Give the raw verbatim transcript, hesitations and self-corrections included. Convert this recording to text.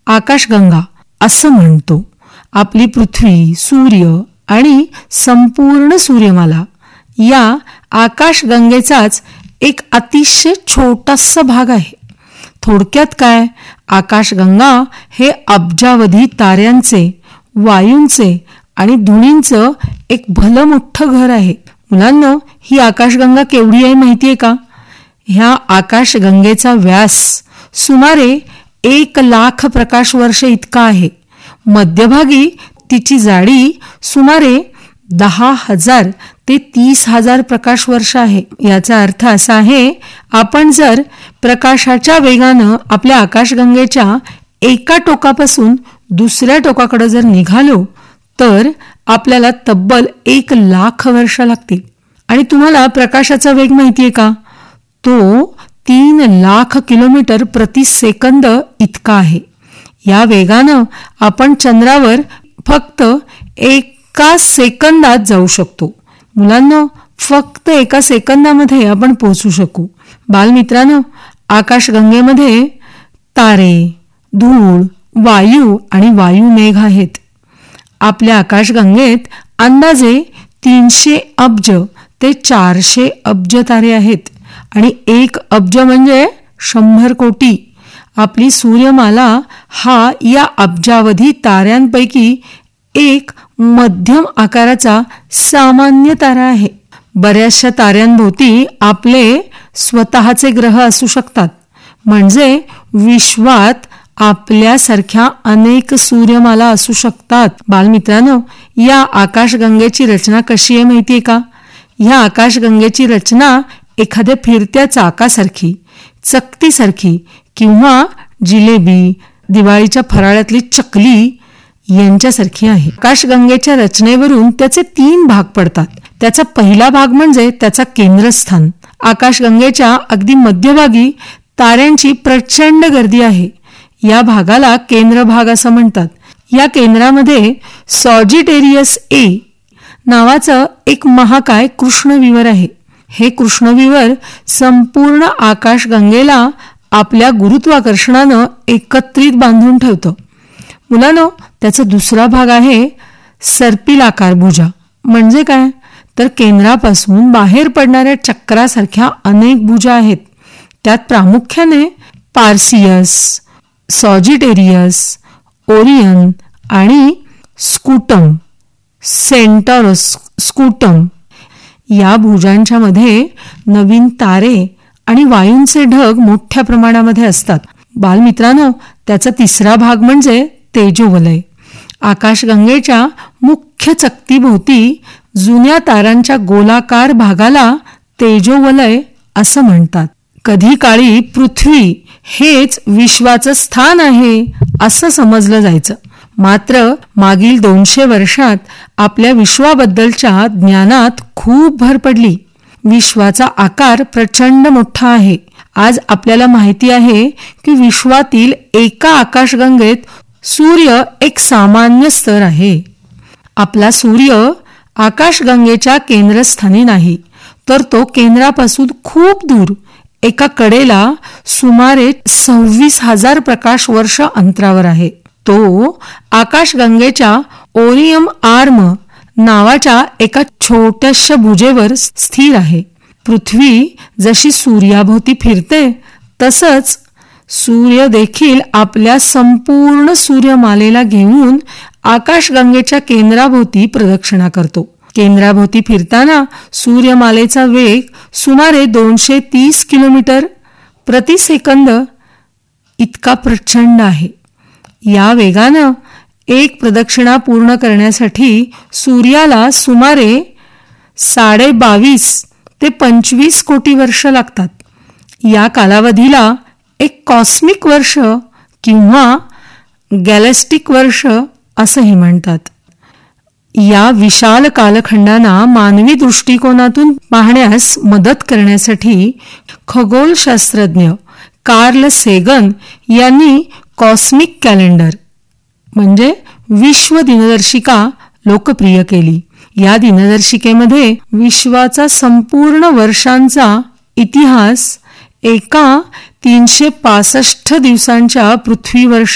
आकाशगंगा असं म्हणतो. आपली पृथ्वी, सूर्य आणि संपूर्ण सूर्यमाला या आकाशगंगेचाच एक अतिशय छोटासा भाग आहे. थोडक्यात काय, आकाशगंगा हे अब्जावधी ताऱ्यांचे, वायूंचे आणि धुळींचं एक भलं मोठं घर आहे. मुलांना, ही आकाशगंगा केवढी आहे माहिती आहे का? ह्या आकाशगंगेचा व्यास सुमारे एक लाख प्रकाश वर्ष इतका आहे. मध्यभागी तिची जाडी सुमारे दहा हजार ते तीस हजार प्रकाश वर्ष आहे. याचा अर्थ असा आहे, आपण जर प्रकाशाच्या वेगानं आपल्या आकाशगंगेच्या एका टोकापासून दुसऱ्या टोकाकडे जर निघालो तर आपल्याला तब्बल एक लाख वर्ष लागतील. आणि तुम्हाला प्रकाशाचा वेग माहिती आहे का? तो तीन लाख किलोमीटर प्रति सेकंद इतका आहे. या वेगानं आपण चंद्रावर फक्त एका सेकंदात जाऊ शकतो. मुलांना, फक्त एका सेकंदामध्ये आपण पोहोचू शकू. बालमित्रांनो, आकाशगंगेमध्ये तारे, धूळ, वायू आणि वायुमेघ आहेत. आपल्या आकाशगंगेत अंदाजे तीनशे अब्ज ते चारशे अब्ज तारे आहेत आणि एक अब्ज म्हणजे शंभर कोटी. आपली सूर्यमाला हा या अब्जावधी ताऱ्यांपैकी एक मध्यम आकाराचा सामान्य तारा आहे. बऱ्याचशा ताऱ्यांभोवती आपले स्वतःचे ग्रह असू शकतात. म्हणजे विश्वात आपल्यासारख्या अनेक सूर्यमाला असू शकतात. बालमित्रांनो, या आकाशगंगेची रचना कशी आहे माहिती आहे का? ह्या आकाशगंगेची रचना एखाद्या फिरत्या चाकासारखी, चकतीसारखी किंवा जिलेबी, दिवाळीच्या फराळातली चकली यांच्यासारखी आहे. आकाशगंगेच्या रचनेवरून त्याचे तीन भाग पडतात. त्याचा पहिला भाग म्हणजे त्याचा केंद्रस्थान. आकाशगंगेच्या अगदी मध्यभागी ताऱ्यांची प्रचंड गर्दी आहे. या भागाला केंद्रभाग असं म्हणतात. या केंद्रामध्ये सॉजिटेरियस ए नावाचं एक महाकाय कृष्णविवर आहे. हे कृष्णविवर संपूर्ण आकाशगंगेला आपल्या गुरुत्वाकर्षणानं एकत्रित बांधून ठेवतं. मुलांनो, त्याचा दुसरा भाग आहे सर्पिलाकार भुजा. म्हणजे काय, तर केंद्रापासून बाहेर पडणाऱ्या चक्रासारख्या अनेक भुजा आहेत. त्यात प्रामुख्याने पार्सियस, सॉजिटेरियस, ओरियन आणि स्कूटम, सेंटॉरस स्कूटम या भुजांच्या मध्ये नवीन तारे आणि वायूंचे ढग मोठ्या प्रमाणामध्ये असतात. बालमित्रांनो, त्याचा तिसरा भाग म्हणजे तेजोवलय. आकाशगंगेच्या मुख्य चकतीभोवती जुन्या तारांच्या गोलाकार भागाला तेजोवलय असं म्हणतात. कधी काळी पृथ्वी हेच विश्वाचं स्थान आहे असं समजलं जायचं. मात्र मागील दोनशे वर्षात आपल्या विश्वाबद्दलच्या ज्ञानात खूप भर पडली. विश्वाचा आकार प्रचंड मोठा आहे. आज आपल्याला माहिती आहे की विश्वातील एका आकाशगंगेत सूर्य एक सामान्य स्तर आहे. आपला सूर्य आकाशगंगेच्या केंद्रस्थानी नाही, तर तो केंद्रापासून खूप दूर एका कडेला सुमारे सव्वीस हजार प्रकाश वर्ष अंतरावर आहे. तो आकाशगंगेच्या ओरियम आर्म नावाच्या एका छोट्याशा भुजेवर स्थिर आहे. पृथ्वी जशी सूर्याभोवती फिरते तसंच सूर्य देखील आपल्या संपूर्ण सूर्यमालेला घेऊन आकाशगंगेच्या केंद्राभोवती प्रदक्षिणा करतो. केंद्राभोवती फिरताना सूर्यमालेचा वेग सुमारे दोनशे तीस किलोमीटर प्रति सेकंद इतका प्रचंड आहे. या वेगानं एक प्रदक्षिणा पूर्ण करण्यासाठी सूर्याला सुमारे साडे बावीस ते पंचवीस कोटी वर्ष लागतात. या कालावधीला एक कॉस्मिक वर्ष किंवा गॅलेस्टिक वर्ष असंही म्हणतात. या विशाल कालखंडांना मानवी दृष्टिकोनातून पाहण्यास मदत करण्यासाठी खगोलशास्त्रज्ञ कार्ल सेगन यांनी कॉस्मिक कॅलेंडर म्हणजे विश्व दिनदर्शिका लोकप्रिय केली. या दिनदर्शिकेमध्ये विश्वाचा संपूर्ण वर्षांचा इतिहास एका तीनशे पासष्ट दिवसांच्या पृथ्वीवर